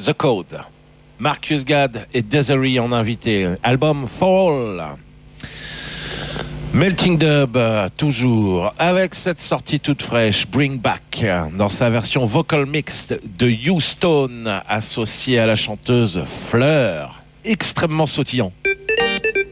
The Code. Marcus Gad et Desiree en invité. Album Fall. Melting Dub, toujours, avec cette sortie toute fraîche, Bring Back, dans sa version vocal mixte de Houston, associée à la chanteuse Fleur, extrêmement sautillant.